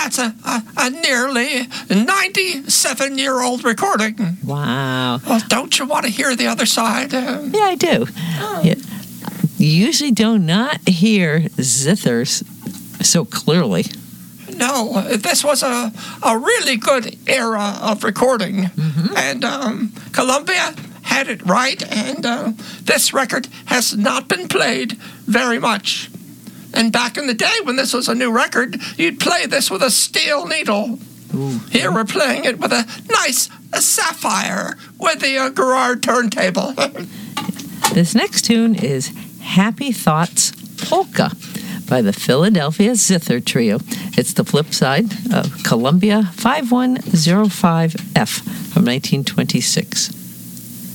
That's a nearly 97-year-old recording. Wow. Well, don't you want to hear the other side? Yeah, I do. Yeah. You usually do not hear zithers so clearly. No, this was a really good era of recording. And Columbia had it right, and this record has not been played very much. And back in the day when this was a new record, you'd play this with a steel needle. Ooh. Here we're playing it with a nice sapphire with the Garrard turntable. This next tune is Happy Thoughts Polka by the Philadelphia Zither Trio. It's the flip side of Columbia 5105F from 1926.